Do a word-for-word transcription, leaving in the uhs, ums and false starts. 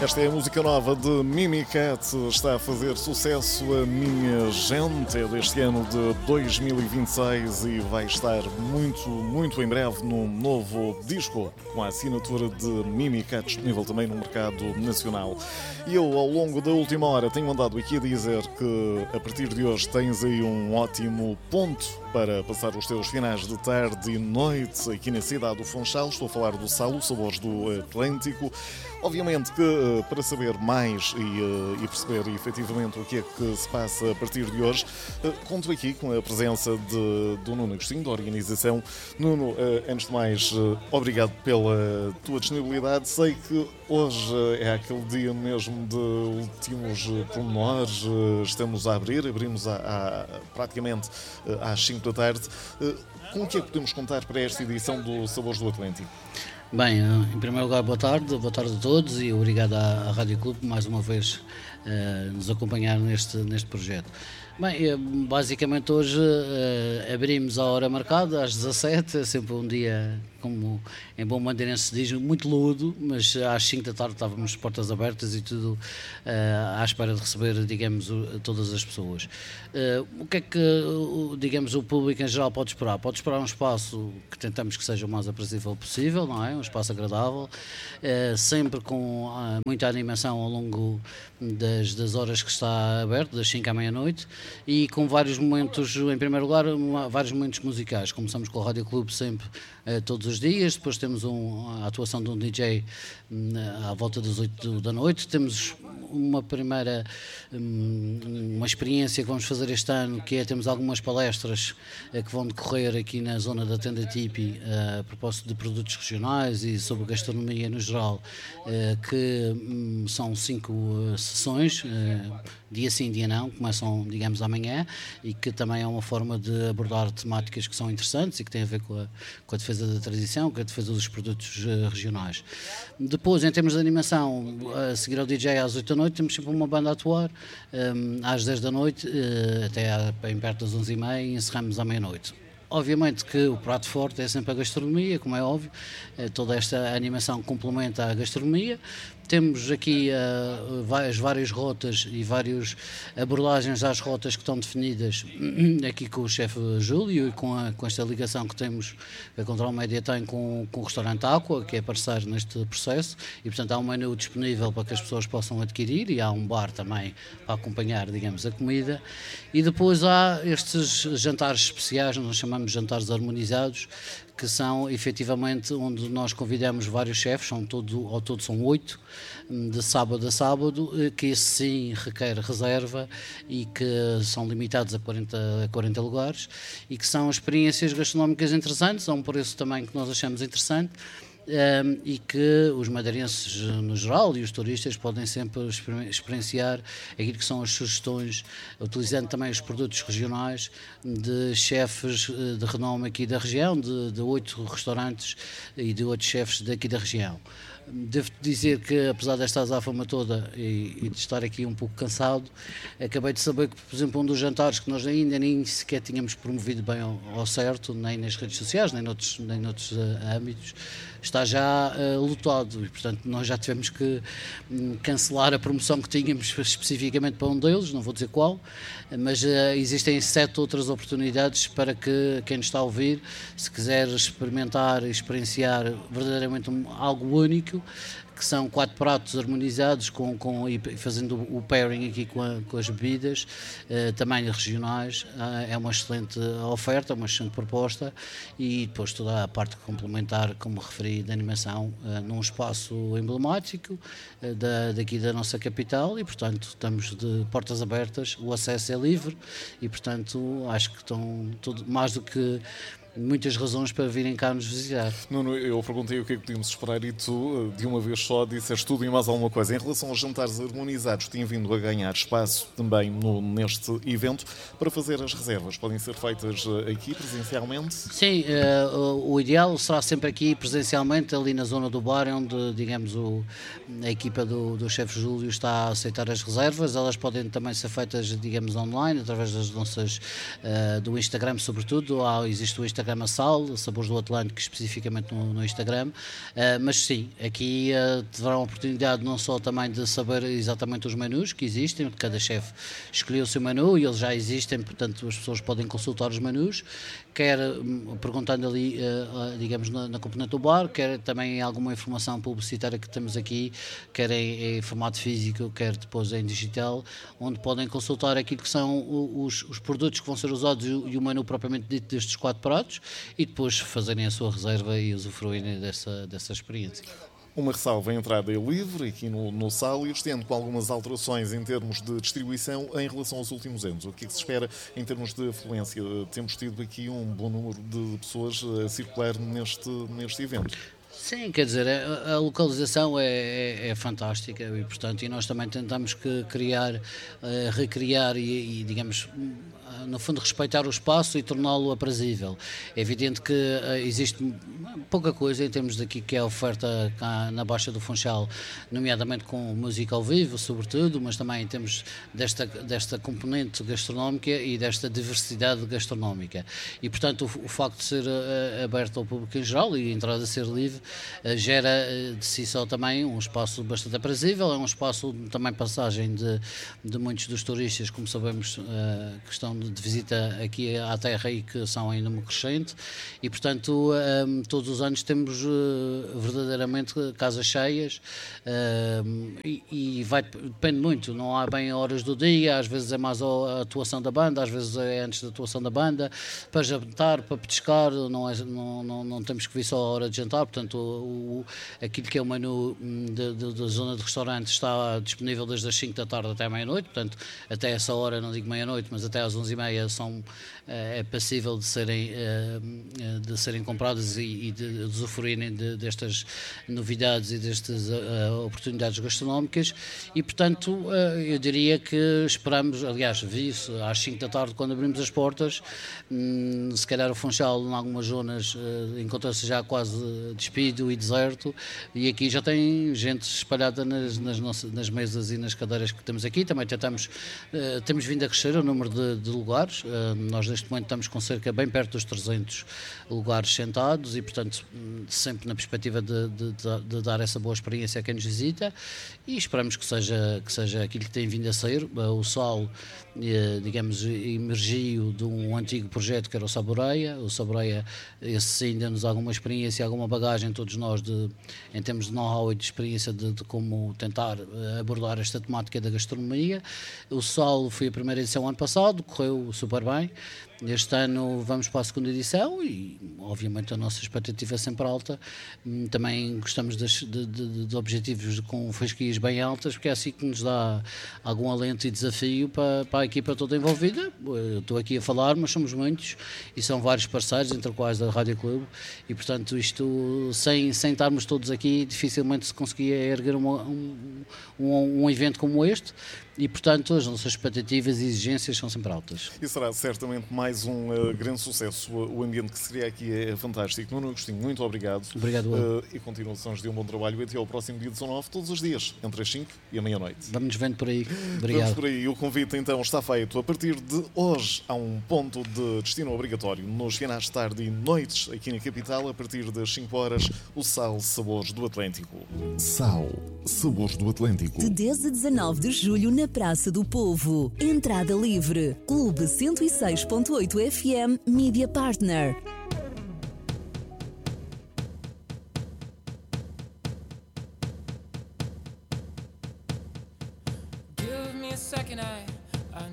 Esta é a música nova de Mimicat, está a fazer sucesso a Minha Gente, é deste ano de dois mil e vinte e seis e vai estar muito, muito em breve num novo disco com a assinatura de Mimicat, disponível também no mercado nacional. E eu, ao longo da última hora, tenho andado aqui a dizer que a partir de hoje tens aí um ótimo ponto para passar os teus finais de tarde e noite aqui na cidade do Funchal. Estou a falar do Salo, Sabores do Atlântico. Obviamente que para saber mais e, e perceber efetivamente o que é que se passa a partir de hoje, conto aqui com a presença de, do Nuno Agostinho, da organização. Nuno, antes de mais, obrigado pela tua disponibilidade. Sei que hoje é aquele dia mesmo de últimos pormenores. Estamos a abrir, abrimos a, a, praticamente às cinco da tarde. Com o que é que podemos contar para esta edição do Sabores do Atlântico? Bem, em primeiro lugar, boa tarde, boa tarde a todos e obrigado à, à Rádio Clube mais uma vez uh, nos acompanhar neste, neste projeto. Bem, basicamente hoje uh, abrimos a hora marcada às dezassete, é sempre um dia, como em bom madeirense se diz, muito lúdico, mas às cinco da tarde estávamos de portas abertas e tudo uh, à espera de receber, digamos, o, todas as pessoas. Uh, o que é que, digamos, o público em geral pode esperar? Pode esperar um espaço que tentamos que seja o mais aprazível possível, não é? Um espaço agradável, uh, sempre com uh, muita animação ao longo das, das horas que está aberto, das cinco à meia-noite, e com vários momentos, em primeiro lugar, uma, vários momentos musicais. Começamos com o Rádio Clube sempre uh, todos os dias, depois temos um, a atuação de um D J uh, à volta das oito da noite, temos uma primeira um, uma experiência que vamos fazer este ano, que é, temos algumas palestras uh, que vão decorrer aqui na zona da Tenda Tipi uh, a propósito de produtos regionais e sobre gastronomia no geral, uh, que um, são cinco uh, sessões, uh, dia sim, dia não, começam, digamos, amanhã, e que também é uma forma de abordar temáticas que são interessantes e que têm a ver com a, com a defesa da tradição, com a defesa dos produtos uh, regionais. Depois, em termos de animação, a seguir ao D J às oito da noite, temos sempre uma banda a atuar, um, às dez da noite, uh, até a, bem perto das onze e meia, e encerramos à meia-noite. Obviamente que o prato forte é sempre a gastronomia, como é óbvio, toda esta animação complementa a gastronomia. Temos aqui uh, as várias rotas e várias abordagens às rotas que estão definidas aqui com o chefe Júlio e com, a, com esta ligação que temos, que a Control Média tem com, com o restaurante Aqua, que é parceiro neste processo, e portanto há um menu disponível para que as pessoas possam adquirir e há um bar também para acompanhar, digamos, a comida. E depois há estes jantares especiais, nós chamamos de jantares harmonizados, que são efetivamente onde nós convidamos vários chefes, são todo, ao todo são oito, de sábado a sábado, que esse sim requer reserva e que são limitados a quarenta, a quarenta lugares, e que são experiências gastronómicas interessantes, a um preço também que nós achamos interessante. Um, e que os madeirenses no geral e os turistas podem sempre exper- experienciar aquilo que são as sugestões, utilizando também os produtos regionais de chefes de renome aqui da região, de, de oito restaurantes e de oito chefes daqui da região. Devo dizer que, apesar desta azáfama toda e, e de estar aqui um pouco cansado, acabei de saber que, por exemplo, um dos jantares que nós ainda nem sequer tínhamos promovido bem ao, ao certo, nem nas redes sociais, nem noutros, nem noutros uh, âmbitos, está já uh, lotado e, portanto, nós já tivemos que um, cancelar a promoção que tínhamos especificamente para um deles, não vou dizer qual, mas uh, existem sete outras oportunidades para que quem nos está a ouvir, se quiser experimentar e experienciar verdadeiramente um, algo único, que são quatro pratos harmonizados com, com, e fazendo o pairing aqui com, a, com as bebidas, uh, também regionais. Uh, é uma excelente oferta, uma excelente proposta, e depois toda a parte complementar, como referi, da animação, uh, num espaço emblemático uh, da, daqui da nossa capital, e portanto estamos de portas abertas, o acesso é livre e portanto acho que estão tudo, mais do que muitas razões para virem cá nos visitar. Nuno, eu perguntei o que é que podíamos esperar e tu, de uma vez só, disseste tudo e mais alguma coisa. Em relação aos jantares harmonizados, têm vindo a ganhar espaço também no, neste evento para fazer as reservas. Podem ser feitas aqui presencialmente? Sim, uh, o, o ideal será sempre aqui presencialmente, ali na zona do bar, onde, digamos, o, a equipa do, do chefe Júlio está a aceitar as reservas. Elas podem também ser feitas, digamos, online, através das nossas, uh, do Instagram, sobretudo. Há, existe o Instagram Instagram a Sal, Sabores do Atlântico especificamente no, no Instagram, uh, mas sim, aqui uh, terão a oportunidade não só também de saber exatamente os menus que existem, cada chefe escolheu o seu menu e eles já existem, portanto as pessoas podem consultar os menus, quer um, perguntando ali, uh, uh, digamos, na, na componente do bar, quer também alguma informação publicitária que temos aqui, quer em, em formato físico, quer depois em digital, onde podem consultar aquilo que são os, os produtos que vão ser usados e o menu propriamente dito destes quatro pratos e depois fazerem a sua reserva e usufruírem dessa, dessa experiência. Uma ressalva, a entrada é livre aqui no, no Sal e este ano com algumas alterações em termos de distribuição em relação aos últimos anos. O que é que se espera em termos de afluência? Temos tido aqui um bom número de pessoas a circular neste, neste evento. Sim, quer dizer, a, a localização é, é, é fantástica e, portanto, e nós também tentamos que criar, uh, recriar e, e, digamos, no fundo, respeitar o espaço e torná-lo aprazível. É evidente que uh, existe pouca coisa em termos daqui que é a oferta cá na Baixa do Funchal, nomeadamente com música ao vivo, sobretudo, mas também em termos desta, desta componente gastronómica e desta diversidade gastronómica. E, portanto, o, o facto de ser uh, aberto ao público em geral e a entrada ser livre uh, gera uh, de si só também um espaço bastante aprazível, é um espaço também passagem de, de muitos dos turistas, como sabemos, uh, que estão de visita aqui à terra e que são em número crescente e, portanto, um, todos os anos temos uh, verdadeiramente casas cheias uh, e, e vai, depende muito, não há bem horas do dia, às vezes é mais a atuação da banda, às vezes é antes da atuação da banda, para jantar, para petiscar, não, é, não, não, não temos que vir só a hora de jantar, portanto o, o, aquilo que é o menu da zona de restaurante está disponível desde as cinco da tarde até à meia-noite, portanto até essa hora, não digo meia-noite, mas até às onze e meia são, é passível de serem, de serem compradas e, e de usufruírem de, destas novidades e destas uh, oportunidades gastronómicas e, portanto, uh, eu diria que esperamos, aliás, vi-se às cinco da tarde quando abrimos as portas, um, se calhar o Funchal em algumas zonas uh, encontra-se já quase despido e deserto e aqui já tem gente espalhada nas, nas, nossas, nas mesas e nas cadeiras que temos aqui, também tentamos, uh, temos vindo a crescer o número de, de lugares, uh, nós neste momento estamos com cerca bem perto dos trezentos lugares sentados e, portanto, sempre na perspectiva de, de, de dar essa boa experiência a quem nos visita e esperamos que seja, que seja aquilo que tem vindo a ser. O Sal, digamos, emergiu de um antigo projeto que era o Saboreia. O Saboreia, esse sim, deu-nos alguma experiência, alguma bagagem, todos nós, de, em termos de know-how e de experiência de, de como tentar abordar esta temática da gastronomia. O Sal foi a primeira edição ano passado, correu super bem. Este ano vamos para a segunda edição e, obviamente, a nossa expectativa é sempre alta. Também gostamos de, de, de, de objetivos com fasquias bem altas, porque é assim que nos dá algum alento e desafio para, para a equipa toda envolvida. Eu estou aqui a falar, mas somos muitos e são vários parceiros, entre os quais a Rádio Clube, e, portanto, isto, sem, sem estarmos todos aqui, dificilmente se conseguia erguer uma, um, um, um evento como este. E, portanto, as nossas expectativas e exigências são sempre altas. E será certamente mais um uh, grande sucesso. O ambiente que se cria aqui é fantástico. Nuno Agostinho, muito obrigado. Obrigado. Uh, e continuações de um bom trabalho. E até ao próximo dia dezanove, todos os dias, entre as cinco e a meia-noite. Vamos vendo por aí. Obrigado. Vamos por aí. O convite, então, está feito. A partir de hoje, há um ponto de destino obrigatório nos finais de tarde e noites aqui na capital. A partir das cinco horas, o Sal Sabores do Atlântico. Sal Sabores do Atlântico. De dez a dezanove de julho, na Praça do Povo. Entrada livre. Clube cento e seis ponto oito F M Media Partner. Give me a second, I